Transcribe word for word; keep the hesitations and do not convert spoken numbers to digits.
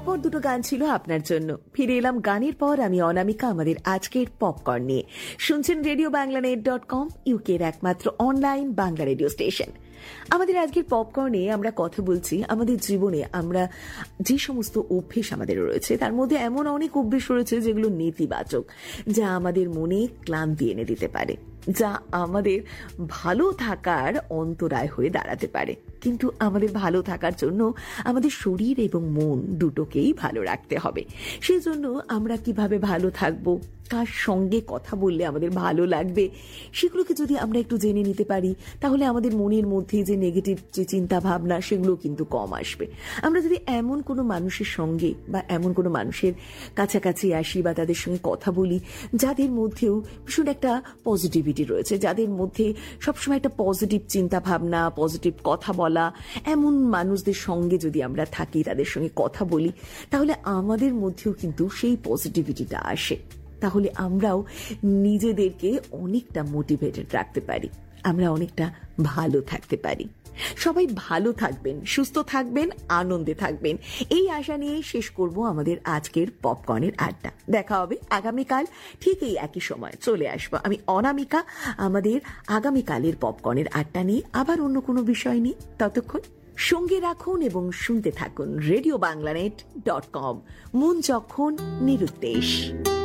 পরপর দুটো গান ছিল আপনার জন্য। ফিরে এলাম গানের পর, আমি অনামিকা, আমাদের আজকের পপকর্ন নিয়ে। শুনছেন radio Bangla net dot com, ইউকের একমাত্র অনলাইন বাংলা রেডিও স্টেশন। আমাদের আজকের পপকর্নে আমরা কথা বলছি আমাদের জীবনে আমরা যে সমস্ত অভ্যেস আমাদের রয়েছে, তার মধ্যে এমন অনেক অভ্যেস রয়েছে যেগুলো নেতিবাচক, যা আমাদের মনে ক্লান্তি এনে দিতে পারে, যা আমাদের ভালো থাকার অন্তরায় হয়ে দাঁড়াতে পারে। কিন্তু আমাদের ভালো থাকার জন্য আমাদের শরীর এবং মন দুটোকেই ভালো রাখতে হবে। সেই জন্য আমরা কিভাবে ভালো থাকবো, কার সঙ্গে কথা বললে আমাদের ভালো লাগবে, সেগুলোকে যদি আমরা একটু জেনে নিতে পারি, তাহলে আমাদের মনের মধ্যে যে নেগেটিভ যে চিন্তা ভাবনা, সেগুলো কিন্তু কম আসবে। আমরা যদি এমন কোনো মানুষের সঙ্গে বা এমন কোনো মানুষের কাছাকাছি আসি বা তাদের সঙ্গে কথা বলি যাদের মধ্যেও ভীষণ একটা পজিটিভিটি রয়েছে, যাদের মধ্যে সবসময় একটা পজিটিভ চিন্তা ভাবনা, পজিটিভ কথা বলা, এমন মানুষদের সঙ্গে যদি আমরা থাকি, তাদের সঙ্গে কথা বলি, তাহলে আমাদের মধ্যেও কিন্তু সেই পজিটিভিটিটা আসে। তাহলে আমরাও নিজেদেরকে অনেকটা মোটিভেটেড রাখতে পারি, আমরা অনেকটা ভালো থাকতে পারি। সবাই ভালো থাকবেন, সুস্থ থাকবেন, আনন্দে থাকবেন, এই আশা নিয়ে শেষ করব আমাদের আজকের পপকর্নের আড্ডা। দেখা হবে আগামীকাল ঠিক এই একই সময় চলে আসবো আমি অনামিকা, আমাদের আগামীকালের পপকর্নের আড্ডা নিয়ে, আবার অন্য কোনো বিষয় নিয়ে। ততক্ষণ সঙ্গে রাখুন এবং শুনতে থাকুন radio Bangla net dot com, মন যখন নিরুদ্দেশ।